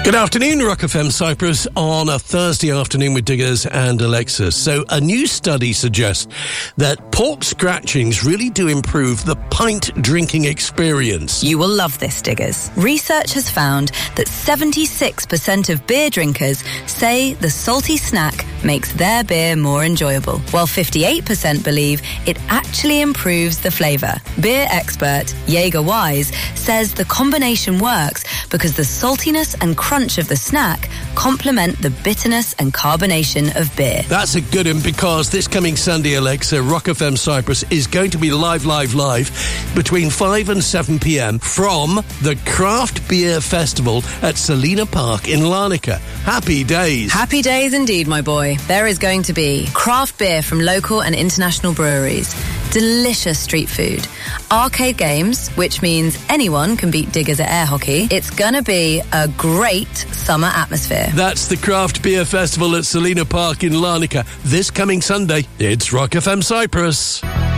Good afternoon, Rock FM Cyprus on a Thursday afternoon with Diggers and Alexis. So a new study suggests that pork scratchings really do improve the pint drinking experience. You will love this, Diggers. Research has found that 76% of beer drinkers say the salty snack makes their beer more enjoyable, while 58% believe it actually improves the flavour. Beer expert Jaeger Wise says the combination works because the saltiness and crunch of the snack complement the bitterness and carbonation of beer. That's a good one, because this coming Sunday, Alexa, Rock FM Cyprus is going to be live between 5 and 7 p.m. from the Craft Beer Festival at Selina Park in Larnaca. Happy days. Happy days indeed, my boy. There is going to be craft beer from local and international breweries, delicious street food, arcade games, which means anyone can beat Diggers at air hockey. It's gonna be a great summer atmosphere. That's the Craft Beer Festival at Selina Park in Larnaca this coming Sunday. It's Rock FM Cyprus.